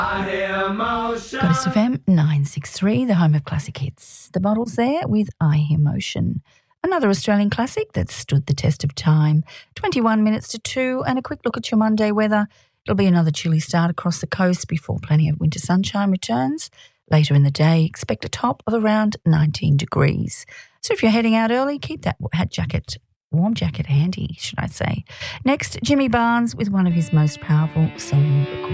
Goddess FM 963, the home of classic hits. The Bottles there with I Hear Motion. Another Australian classic that stood the test of time. 21 minutes to 2 and a quick look at your Monday weather. It'll be another chilly start across the coast before plenty of winter sunshine returns. Later in the day, expect a top of around 19 degrees. So if you're heading out early, keep that warm jacket handy, should I say. Next, Jimmy Barnes with one of his most powerful solo records.